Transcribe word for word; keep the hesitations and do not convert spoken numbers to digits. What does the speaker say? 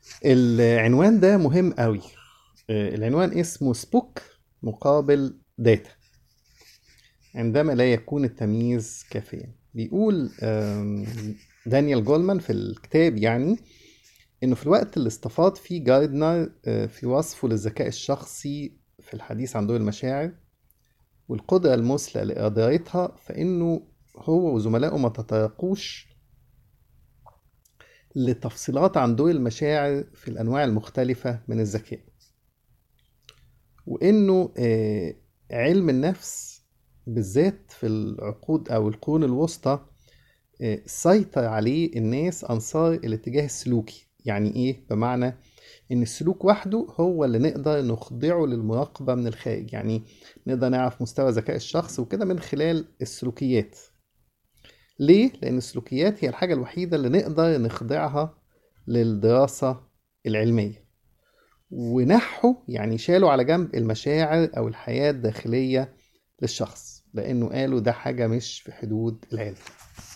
العنوان ده مهم قوي. آه، العنوان اسمه سبوك مقابل داتا عندما لا يكون التمييز كافيا. بيقول آم، دانيال جولمان في الكتاب يعني انه في الوقت اللي استفاض فيه جاردنر آه، في وصفه للذكاء الشخصي في الحديث عن ضوء المشاعر والقدرة المثلى لإدارتها، فإنه هو وزملائه ما تطرقوش لتفصيلات عن ضوء المشاعر في الأنواع المختلفة من الذكاء، وإنه آه، علم النفس بالذات في العقود أو القرون الوسطى آه، سيطر عليه الناس أنصار الاتجاه السلوكي. يعني إيه؟ بمعنى إن السلوك وحده هو اللي نقدر نخضعه للمراقبة من الخارج، يعني نقدر نعرف مستوى ذكاء الشخص وكده من خلال السلوكيات. ليه؟ لأن السلوكيات هي الحاجة الوحيدة اللي نقدر نخضعها للدراسة العلمية، ونحوا يعني شالوا على جنب المشاعر أو الحياة الداخلية للشخص، لأنه قالوا ده حاجة مش في حدود العلم.